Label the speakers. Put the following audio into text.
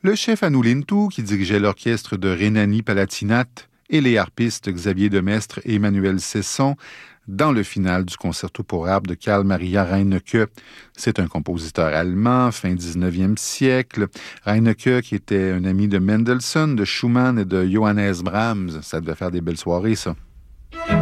Speaker 1: Le chef Anulintu, qui dirigeait l'orchestre de Rhénanie-Palatinat, et les harpistes Xavier Demestre et Emmanuel Cesson dans le final du concerto pour harpe de Carl Maria Reinecke. C'est un compositeur allemand, fin 19e siècle. Reinecke, qui était un ami de Mendelssohn, de Schumann et de Johannes Brahms. Ça devait faire des belles soirées, ça.